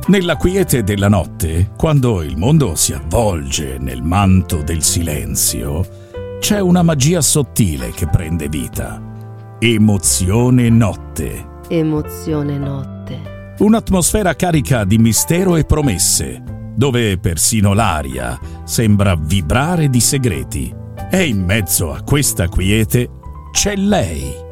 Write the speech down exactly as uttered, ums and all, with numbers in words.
Nella quiete della notte, quando il mondo si avvolge nel manto del silenzio, c'è una magia sottile che prende vita. Emozione notte. Emozione notte. Un'atmosfera carica di mistero e promesse, dove persino l'aria sembra vibrare di segreti. E in mezzo a questa quiete c'è lei.